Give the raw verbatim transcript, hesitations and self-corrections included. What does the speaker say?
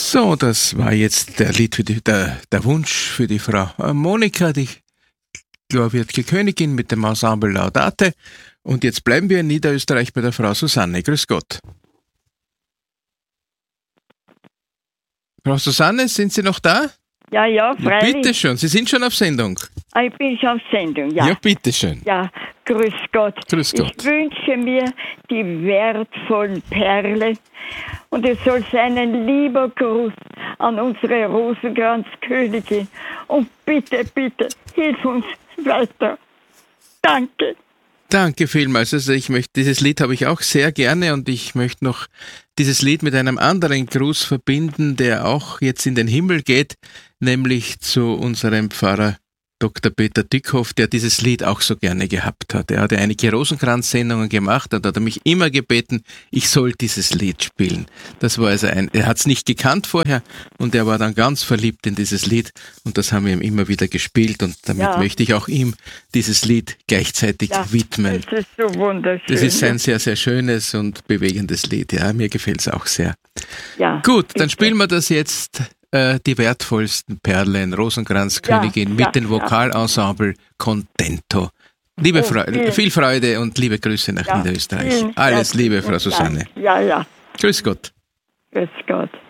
So, das war jetzt der Lied für die, der, der Wunsch für die Frau Monika, die glorwürdige Königin mit dem Ensemble Laudate. Und jetzt bleiben wir in Niederösterreich bei der Frau Susanne. Grüß Gott. Frau Susanne, sind Sie noch da? Ja, ja, freilich. Ja, bitte schon, Sie sind schon auf Sendung. Ah, ich bin schon auf Sendung, ja. Ja, bitte schön. Ja, grüß Gott. Grüß Gott. Ich wünsche mir die wertvollen Perlen und es soll sein ein lieber Gruß an unsere Rosenkranzkönigin. Und bitte, bitte, hilf uns weiter. Danke. Danke vielmals. Also ich möchte, dieses Lied habe ich auch sehr gerne und ich möchte noch dieses Lied mit einem anderen Gruß verbinden, der auch jetzt in den Himmel geht, nämlich zu unserem Pfarrer Doktor Peter Dickhoff, der dieses Lied auch so gerne gehabt hat. Er hatte einige Rosenkranz-Sendungen gemacht und hat er mich immer gebeten, ich soll dieses Lied spielen. Das war also ein, er hat es nicht gekannt vorher und er war dann ganz verliebt in dieses Lied und das haben wir ihm immer wieder gespielt und damit ja. möchte ich auch ihm dieses Lied gleichzeitig ja, widmen. Das ist so wunderschön. Das ist ein sehr, sehr schönes und bewegendes Lied. Ja, mir gefällt es auch sehr. Ja, gut, bitte. Dann spielen wir das jetzt. Die wertvollsten Perlen, Rosenkranzkönigin ja, mit ja, dem Vokalensemble Contento. Liebe oh, Freude, viel Freude und liebe Grüße nach ja, Niederösterreich. Alles Liebe, Frau Susanne. Ja, ja. Grüß Gott. Grüß Gott.